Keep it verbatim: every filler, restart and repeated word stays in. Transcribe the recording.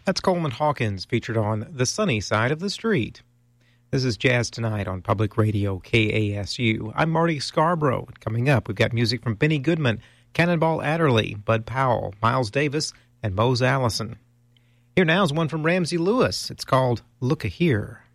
That's Coleman Hawkins, featured on The Sunny Side of the Street. This is Jazz Tonight on Public Radio K A S U. I'm Marty Scarborough. Coming up, we've got music from Benny Goodman, Cannonball Adderley, Bud Powell, Miles Davis, and Mose Allison. Here now is one from Ramsey Lewis. It's called Look-a-Here.